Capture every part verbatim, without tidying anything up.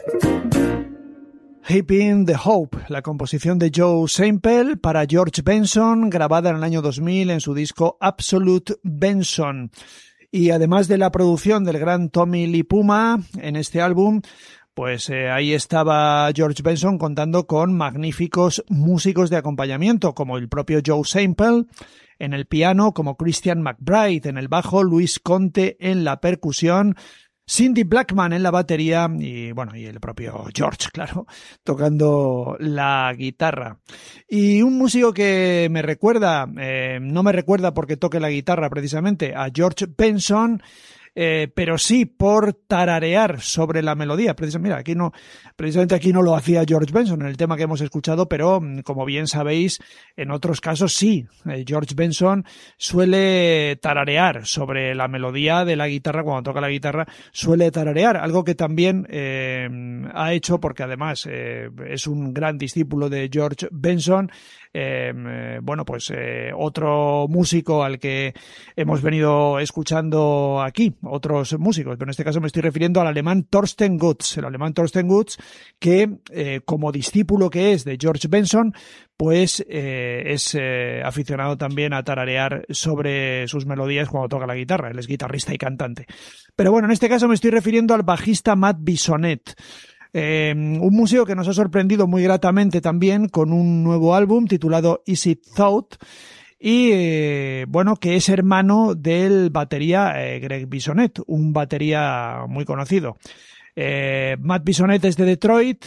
Heaping the Hope, la composición de Joe Sample para George Benson, grabada en el año dos mil en su disco Absolute Benson. Y además de la producción del gran Tommy Lee Puma en este álbum, pues eh, ahí estaba George Benson contando con magníficos músicos de acompañamiento, como el propio Joe Sample en el piano, como Christian McBride en el bajo, Luis Conte en la percusión, Cindy Blackman en la batería y, bueno, y el propio George, claro, tocando la guitarra. Y un músico que me recuerda, eh, no me recuerda porque toque la guitarra precisamente, a George Benson, eh, pero sí por tararear sobre la melodía. Precisamente, mira, aquí no, precisamente aquí no lo hacía George Benson en el tema que hemos escuchado, pero como bien sabéis, en otros casos sí. Eh, George Benson suele tararear sobre la melodía de la guitarra, cuando toca la guitarra suele tararear, algo que también eh, ha hecho, porque además eh, es un gran discípulo de George Benson. Eh, eh, bueno, pues eh, otro músico al que hemos venido escuchando aquí, otros músicos, pero en este caso me estoy refiriendo al alemán Thorsten Gutz, el alemán Thorsten Gutz, que eh, como discípulo que es de George Benson, pues eh, es eh, aficionado también a tararear sobre sus melodías cuando toca la guitarra. Él es guitarrista y cantante. Pero bueno, en este caso me estoy refiriendo al bajista Matt Bisonet. Eh, un músico que nos ha sorprendido muy gratamente también con un nuevo álbum titulado Easy Thought y eh, bueno, que es hermano del batería eh, Greg Bisonet, un batería muy conocido. Eh, Matt Bisonet es de Detroit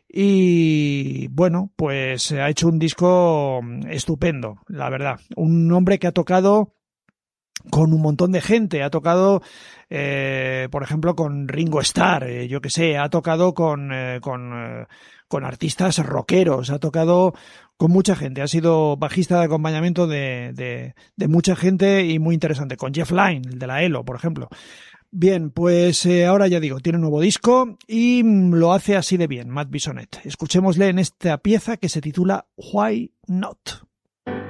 y bueno, pues ha hecho un disco estupendo, la verdad. Un hombre que ha tocado con un montón de gente, ha tocado eh, por ejemplo con Ringo Starr, eh, yo que sé, ha tocado con eh, con, eh, con artistas rockeros, ha tocado con mucha gente, ha sido bajista de acompañamiento de, de, de mucha gente y muy interesante, con Jeff Lynne, el de la E L O, por ejemplo. Bien, pues eh, ahora ya digo, tiene un nuevo disco y mm, lo hace así de bien, Matt Bisonet. Escuchémosle en esta pieza que se titula Why Not.